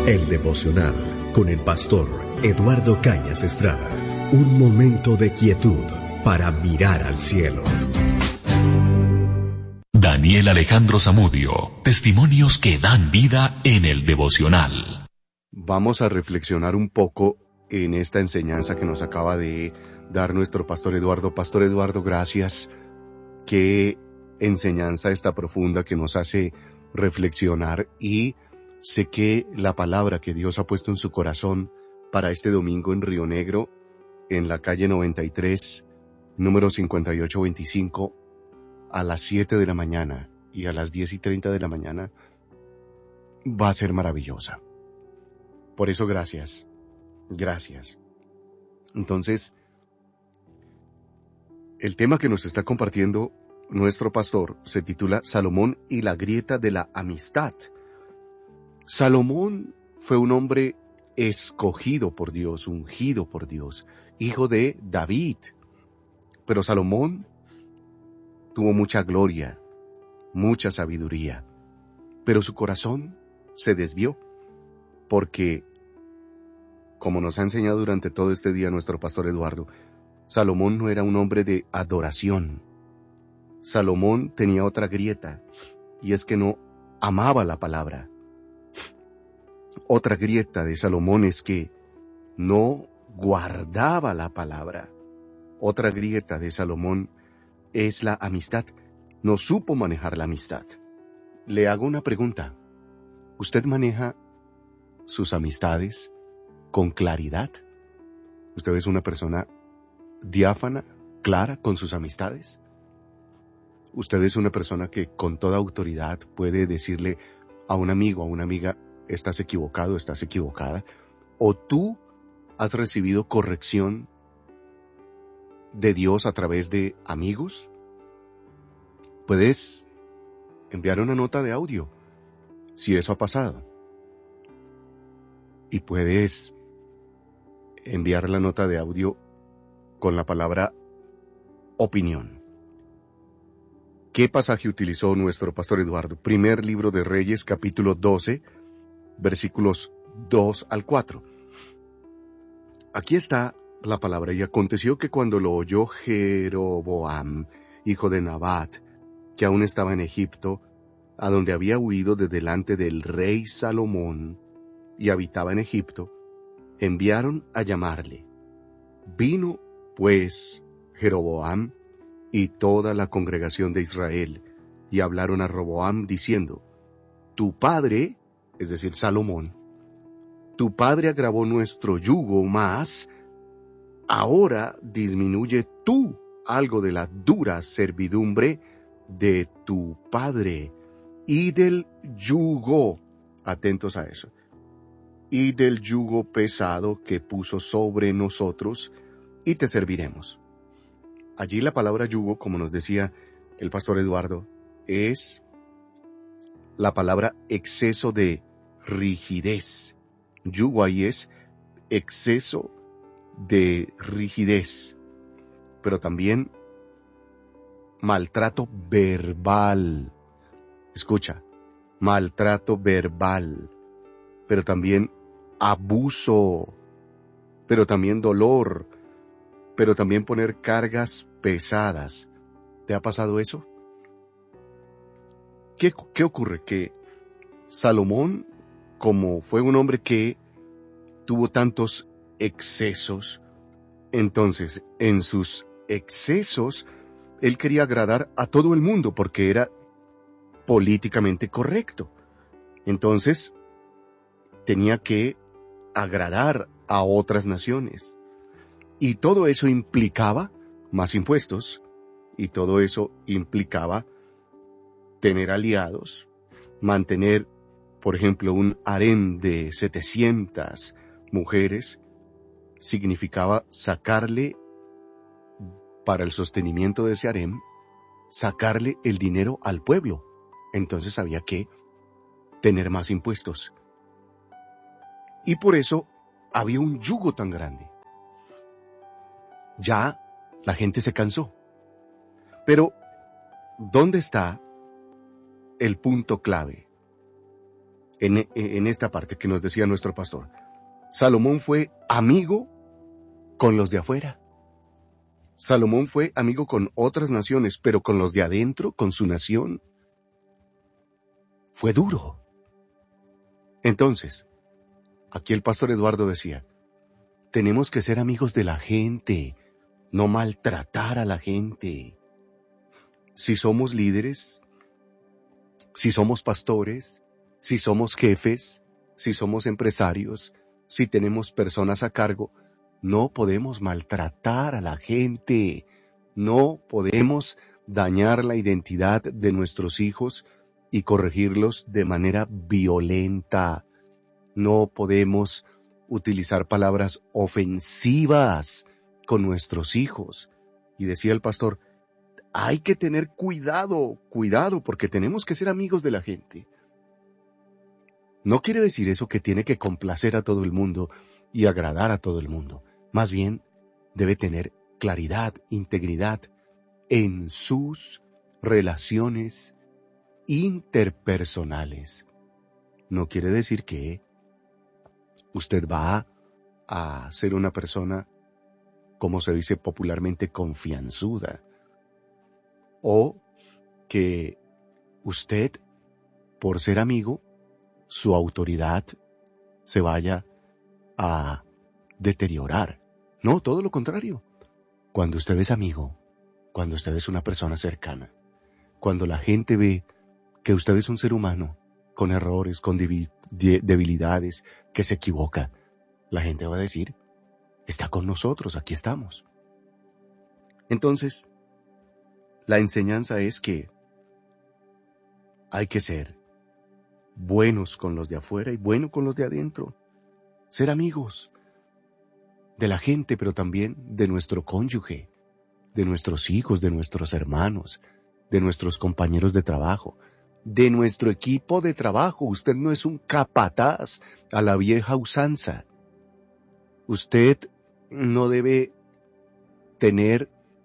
El devocional con el pastor Eduardo Cañas Estrada. Un momento de quietud para mirar al cielo. Daniel Alejandro Zamudio, testimonios que dan vida en el devocional. Vamos a reflexionar un poco en esta enseñanza que nos acaba de dar nuestro pastor Eduardo. Pastor Eduardo, gracias. Qué enseñanza esta profunda que nos hace reflexionar, y sé que la palabra que Dios ha puesto en su corazón para este domingo en Río Negro, en la calle 93, número 5825, a las 7 de la mañana y a las 10:30 de la mañana, va a ser maravillosa. Por eso, gracias. Gracias. Entonces, el tema que nos está compartiendo nuestro pastor se titula Salomón y la grieta de la amistad. Salomón fue un hombre escogido por Dios, ungido por Dios, hijo de David. Pero Salomón tuvo mucha gloria, mucha sabiduría, pero su corazón se desvió, porque, como nos ha enseñado durante todo este día nuestro pastor Eduardo, Salomón no era un hombre de adoración. Salomón tenía otra grieta, y es que no amaba la palabra. Otra grieta de Salomón es que no guardaba la palabra. Otra grieta de Salomón es la amistad. No supo manejar la amistad. Le hago una pregunta. ¿Usted maneja sus amistades con claridad? ¿Usted es una persona diáfana, clara con sus amistades? ¿Usted es una persona que con toda autoridad puede decirle a un amigo, a una amiga, estás equivocado, estás equivocada? ¿O tú has recibido corrección de Dios a través de amigos? Puedes enviar una nota de audio, si eso ha pasado. Y puedes enviar la nota de audio con la palabra opinión. ¿Qué pasaje utilizó nuestro pastor Eduardo? Primer libro de Reyes, capítulo 12, versículos 2 al 4. Aquí está la palabra. Y aconteció que cuando lo oyó Jeroboam, hijo de Nabat, que aún estaba en Egipto, a donde había huido de delante del rey Salomón, y habitaba en Egipto, enviaron a llamarle. Vino, pues, Jeroboam y toda la congregación de Israel, y hablaron a Roboam diciendo, tu padre, es decir, Salomón, tu padre agravó nuestro yugo, mas ahora disminuye tú algo de la dura servidumbre de tu padre y del yugo, atentos a eso, y del yugo pesado que puso sobre nosotros, y te serviremos. Allí la palabra yugo, como nos decía el pastor Eduardo, es la palabra exceso de rigidez. Yugo ahí es exceso de rigidez, pero también maltrato verbal. Escucha, maltrato verbal, pero también abuso, pero también dolor, pero también poner cargas pesadas. ¿Te ha pasado eso? ¿Qué ocurre? Que Salomón, como fue un hombre que tuvo tantos excesos, entonces en sus excesos él quería agradar a todo el mundo porque era políticamente correcto. Entonces tenía que agradar a otras naciones. Y todo eso implicaba más impuestos, y todo eso implicaba tener aliados, mantener, por ejemplo, un harén de 700 mujeres, significaba sacarle, para el sostenimiento de ese harén, sacarle el dinero al pueblo. Entonces había que tener más impuestos. Y por eso había un yugo tan grande. Ya la gente se cansó. Pero, ¿dónde está el punto clave? en esta parte que nos decía nuestro pastor. Salomón fue amigo con los de afuera. Salomón fue amigo con otras naciones, pero con los de adentro, con su nación, fue duro. Entonces, aquí el pastor Eduardo decía, tenemos que ser amigos de la gente, no maltratar a la gente. Si somos líderes, si somos pastores, si somos jefes, si somos empresarios, si tenemos personas a cargo, no podemos maltratar a la gente, no podemos dañar la identidad de nuestros hijos y corregirlos de manera violenta. No podemos utilizar palabras ofensivas con nuestros hijos. Y decía el pastor, hay que tener cuidado, porque tenemos que ser amigos de la gente. No quiere decir eso que tiene que complacer a todo el mundo y agradar a todo el mundo. Más bien, debe tener claridad, integridad en sus relaciones interpersonales. No quiere decir que usted va a ser una persona, como se dice popularmente, confianzuda. O que usted, por ser amigo, su autoridad se vaya a deteriorar. No, todo lo contrario. Cuando usted es amigo, cuando usted es una persona cercana, cuando la gente ve que usted es un ser humano, con errores, con debilidades, que se equivoca, la gente va a decir, está con nosotros, aquí estamos. Entonces, la enseñanza es que hay que ser buenos con los de afuera y buenos con los de adentro. Ser amigos de la gente, pero también de nuestro cónyuge, de nuestros hijos, de nuestros hermanos, de nuestros compañeros de trabajo, de nuestro equipo de trabajo. Usted no es un capataz a la vieja usanza. Usted no debe tener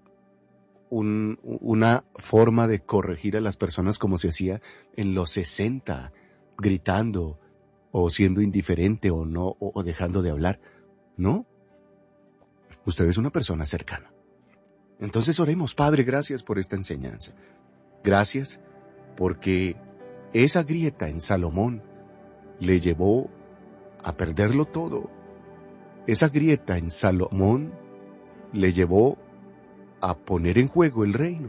una forma de corregir a las personas como se hacía en los 60, gritando o siendo indiferente o no, o dejando de hablar. No. Usted es una persona cercana. Entonces oremos, Padre, gracias por esta enseñanza. Gracias porque esa grieta en Salomón le llevó a perderlo todo. Esa grieta en Salomón le llevó a poner en juego el reino.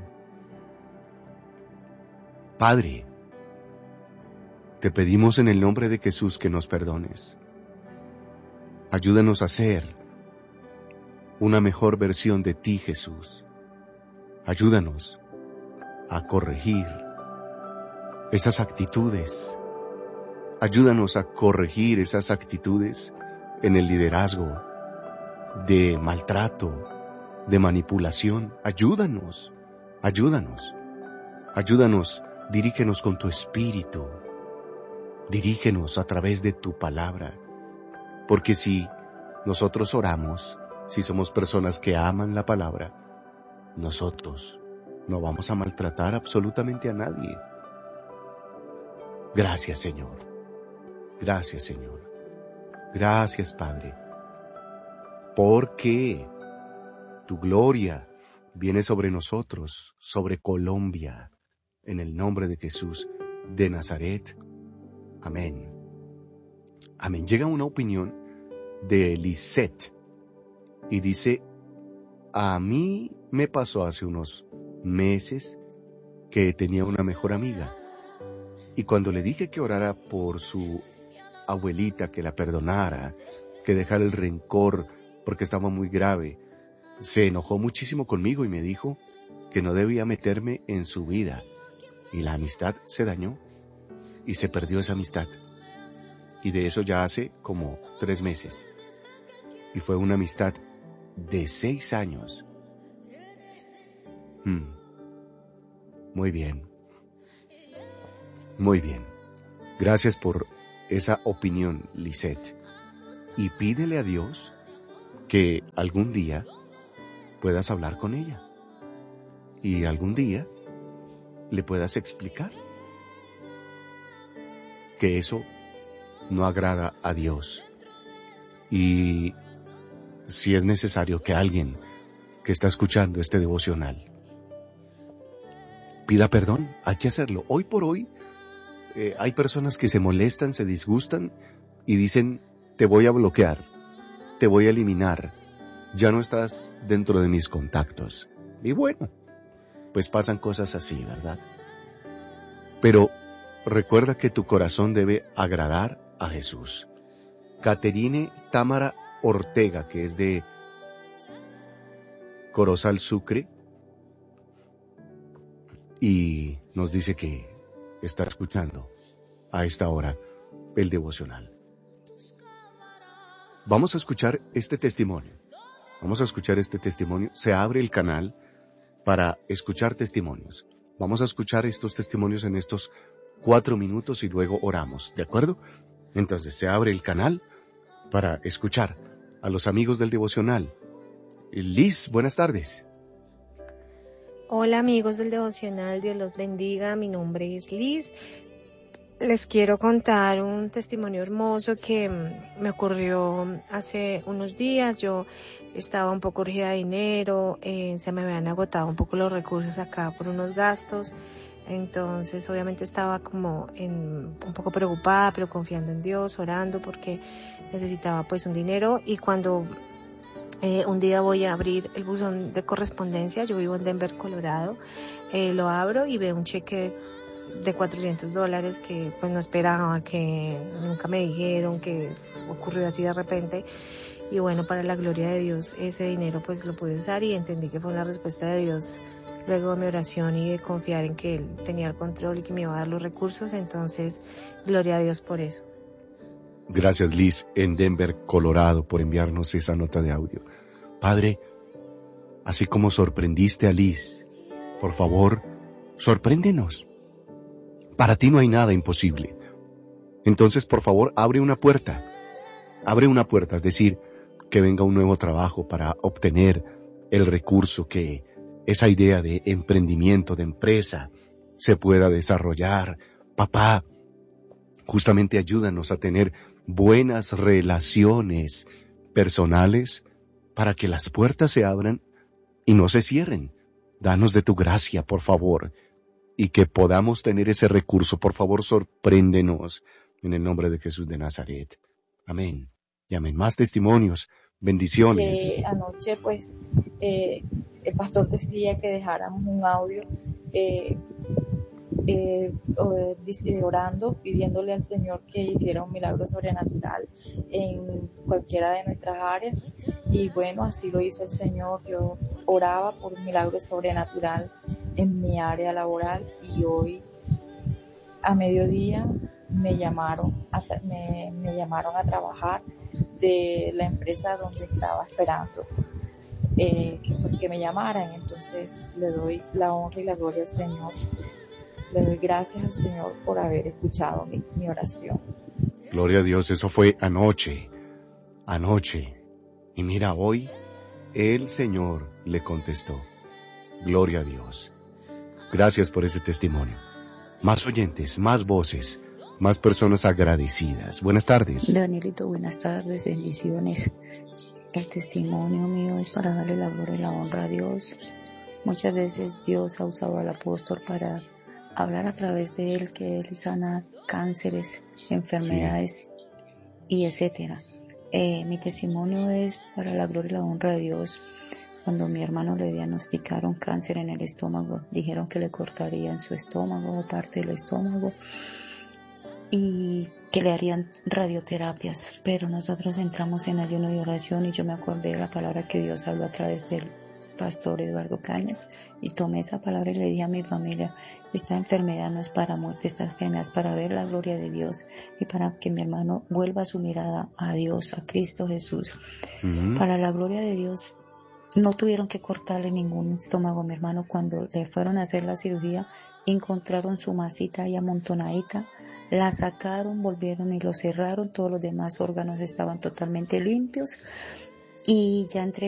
Padre, te pedimos en el nombre de Jesús que nos perdones. Ayúdanos a ser una mejor versión de ti, Jesús. Ayúdanos a corregir esas actitudes. Ayúdanos a corregir esas actitudes en el liderazgo de maltrato, de manipulación. Ayúdanos, dirígenos con tu espíritu, dirígenos a través de tu palabra, porque si nosotros oramos, si somos personas que aman la palabra, nosotros no vamos a maltratar absolutamente a nadie. Gracias, Señor. Gracias, Señor. Gracias, Padre, porque tu gloria viene sobre nosotros, sobre Colombia, en el nombre de Jesús de Nazaret. Amén. Amén. Llega una opinión de Lisette y dice, a mí me pasó hace unos meses que tenía una mejor amiga y cuando le dije que orara por su abuelita, que la perdonara, que dejara el rencor porque estaba muy grave, se enojó muchísimo conmigo y me dijo que no debía meterme en su vida y la amistad se dañó y se perdió esa amistad. Y de eso ya hace como 3 meses. Y fue una amistad de 6 años. Muy bien. Muy bien. Gracias por esa opinión, Lisette. Y pídele a Dios que algún día puedas hablar con ella. Y algún día le puedas explicar que eso no agrada a Dios. Y si es necesario que alguien que está escuchando este devocional pida perdón, hay que hacerlo. Hoy por hoy hay personas que se molestan, se disgustan y dicen: te voy a bloquear, te voy a eliminar, ya no estás dentro de mis contactos. Y bueno, pues pasan cosas así, ¿verdad? Pero recuerda que tu corazón debe agradar a Jesús. Caterine Támara Ortega, que es de Corozal, Sucre, y nos dice que está escuchando a esta hora el devocional. Vamos a escuchar este testimonio. Se abre el canal para escuchar testimonios. Vamos a escuchar estos testimonios en estos 4 minutos y luego oramos, ¿de acuerdo? Entonces se abre el canal para escuchar a los amigos del devocional. Liz, buenas tardes. Hola amigos del devocional, Dios los bendiga. Mi nombre es Liz. Les quiero contar un testimonio hermoso que me ocurrió hace unos días. Yo estaba un poco urgida de dinero, se me habían agotado un poco los recursos acá por unos gastos. Entonces obviamente estaba como un poco preocupada, pero confiando en Dios, orando porque necesitaba pues un dinero. Y cuando un día voy a abrir el buzón de correspondencia, yo vivo en Denver, Colorado, lo abro y veo un cheque de $400 que pues no esperaba, que nunca me dijeron, que ocurrió así de repente. Y bueno, para la gloria de Dios, ese dinero pues lo pude usar y entendí que fue una respuesta de Dios luego de mi oración y de confiar en que Él tenía el control y que me iba a dar los recursos. Entonces, gloria a Dios por eso. Gracias, Liz, en Denver, Colorado, por enviarnos esa nota de audio. Padre, así como sorprendiste a Liz, por favor, sorpréndenos. Para ti no hay nada imposible. Entonces, por favor, abre una puerta, es decir, que venga un nuevo trabajo para obtener el recurso, que esa idea de emprendimiento, de empresa, se pueda desarrollar. Papá, justamente ayúdanos a tener buenas relaciones personales para que las puertas se abran y no se cierren. Danos de tu gracia, por favor, y que podamos tener ese recurso. Por favor, sorpréndenos en el nombre de Jesús de Nazaret. Amén. Y amén. Más testimonios. Bendiciones. Que anoche, pues, el pastor decía que dejáramos un audio orando, pidiéndole al Señor que hiciera un milagro sobrenatural en cualquiera de nuestras áreas. Y bueno, así lo hizo el Señor. Yo oraba por un milagro sobrenatural en mi área laboral y hoy a mediodía me llamaron a trabajar de la empresa donde estaba esperando que me llamaran. Entonces le doy la honra y la gloria al Señor. Le doy gracias al Señor por haber escuchado mi oración. Gloria a Dios, eso fue anoche. Y mira, hoy el Señor le contestó. Gloria a Dios. Gracias por ese testimonio. Más oyentes, más voces, más personas agradecidas. Buenas tardes. Danielito, buenas tardes, bendiciones. El testimonio mío es para darle la gloria y la honra a Dios. Muchas veces Dios ha usado al apóstol para hablar a través de él, que él sana cánceres, enfermedades y etcétera. Mi testimonio es para la gloria y la honra de Dios. Cuando mi hermano le diagnosticaron cáncer en el estómago, dijeron que le cortarían su estómago o parte del estómago y que le harían radioterapias, pero nosotros entramos en ayuno y oración y yo me acordé de la palabra que Dios habló a través del pastor Eduardo Cañas y tomé esa palabra y le dije a mi familia: esta enfermedad no es para muerte, esta enfermedad es para ver la gloria de Dios y para que mi hermano vuelva su mirada a Dios, a Cristo Jesús. Para la gloria de Dios, no tuvieron que cortarle ningún estómago a mi hermano. Cuando le fueron a hacer la cirugía, encontraron su masita ahí amontonadita, la sacaron, volvieron y lo cerraron, todos los demás órganos estaban totalmente limpios y ya entre